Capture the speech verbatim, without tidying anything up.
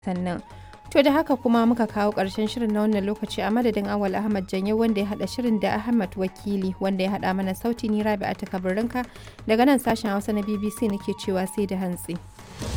sannan. To da haka kuma muka kawo ƙarshen shirin na wannan lokaci a madadin Awal Ahmad Janyo wanda ya haɗa shirin da Ahmad Wakili wanda ya haɗa mana sauti ni Rabi'atu Kabirrinka daga nan sashen Hausa na B B C nake cewa sai da hantsi.